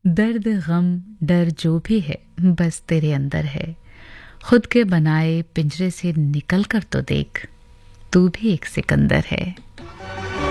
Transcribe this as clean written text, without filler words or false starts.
दर्द गम डर जो भी है बस तेरे अंदर है। खुद के बनाए पिंजरे से निकल कर तो देख, तू भी एक सिकंदर है।